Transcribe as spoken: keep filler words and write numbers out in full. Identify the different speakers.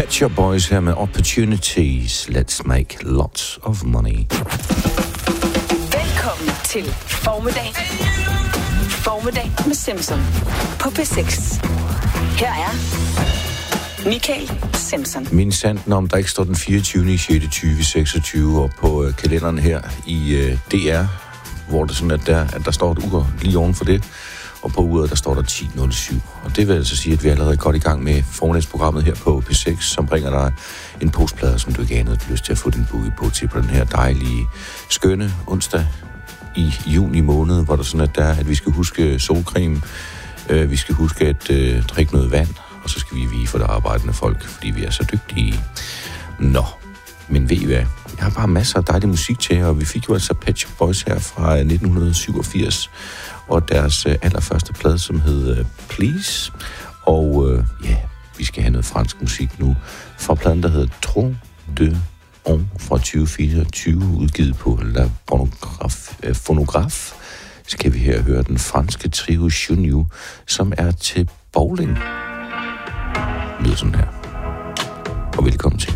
Speaker 1: Pet Shop Boys her med Opportunities. Let's make lots of money.
Speaker 2: Velkommen til Formiddag. Formiddag med Simpson på P seks. Her er Michael Simpson.
Speaker 1: Min sandt om der ikke står den fireogtyvende sjette tyve seksogtyve og på øh, kalenderen her i øh, D R, hvor det sådan, at der, at der står et ur lige oven for det, og på uret der står der ti nul syv. Og det vil altså sige, at vi er allerede godt i gang med formiddagsprogrammet her på P seks, som bringer dig en postplade, som du ikke anede lyst til at få din boogie på til på den her dejlige, skønne onsdag i juni måned, hvor der sådan, at, der, at vi skal huske solcreme, øh, vi skal huske at øh, drikke noget vand, og så skal vi vige for det arbejdende folk, fordi vi er så dygtige. Nå, men ved I hvad? Jeg har bare masser af dejlig musik til jer, og vi fik jo altså Pet Shop Boys her fra nitten syvogfirs, og deres øh, allerførste plade, som hed øh, Please. Og øh, ja, vi skal have noget fransk musik nu, fra pladen, der hedder Trop de On fra tyve fireogtyve, udgivet på La Phonograph. Øh, Phonograph. Skal vi her høre den franske trio Junio, som er til bowling. Lyder sådan her. Og velkommen til.